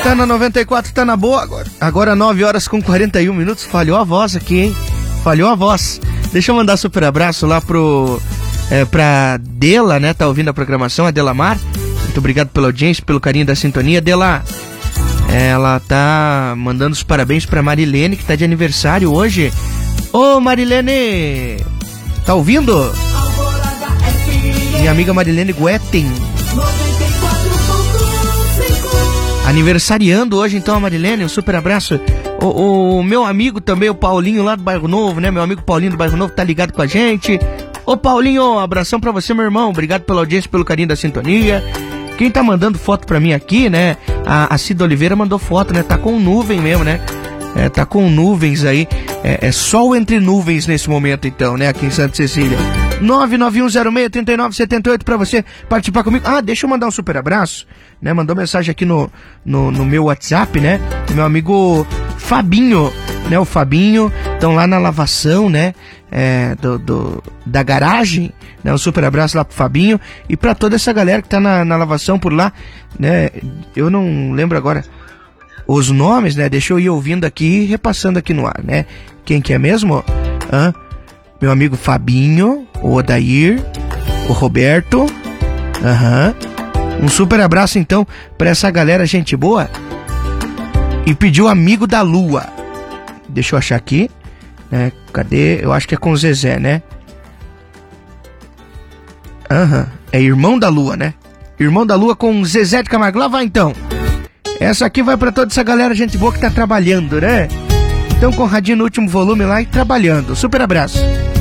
Tá na 94, tá na boa agora. Agora 9 horas com 41 minutos. Falhou a voz aqui, hein? Falhou a voz. Deixa eu mandar super abraço lá pra Dela, né? Tá ouvindo a programação, a Delamar. Muito obrigado pela audiência, pelo carinho da sintonia. Dela, ela tá mandando os parabéns pra Marilene, que tá de aniversário hoje. Ô, Marilene! Tá ouvindo? Minha amiga Marilene Guetten. Aniversariando hoje, então, a Marilene, um super abraço. O meu amigo também, o Paulinho, lá do Bairro Novo, né? Meu amigo Paulinho do Bairro Novo tá ligado com a gente. Ô, Paulinho, abração pra você, meu irmão. Obrigado pela audiência, pelo carinho da sintonia. Quem tá mandando foto pra mim aqui, né? A Cida Oliveira mandou foto, né? Tá com nuvem mesmo, né? Tá com nuvens aí. É sol entre nuvens nesse momento, então, né? Aqui em Santa Cecília. 991063978 pra você participar comigo. Ah, deixa eu mandar um super abraço, né? Mandou mensagem aqui no meu WhatsApp, né? Meu amigo Fabinho, né? O Fabinho, estão lá na lavação, né? Da garagem, né? Um super abraço lá pro Fabinho e pra toda essa galera que tá na lavação por lá, né? Eu não lembro agora os nomes, né? Deixa eu ir ouvindo aqui e repassando aqui no ar, né? Quem que é mesmo? Meu amigo Fabinho, o Odair, o Roberto. Um super abraço então pra essa galera, gente boa. E pediu amigo da Lua. Deixa eu achar aqui, né? Cadê? Eu acho que é com o Zezé, né? É irmão da Lua, né? Irmão da Lua com Zezé de Camargo. Lá vai então. Essa aqui vai pra toda essa galera, gente boa que tá trabalhando, né? Então com o radinho no último volume lá e trabalhando. Super abraço.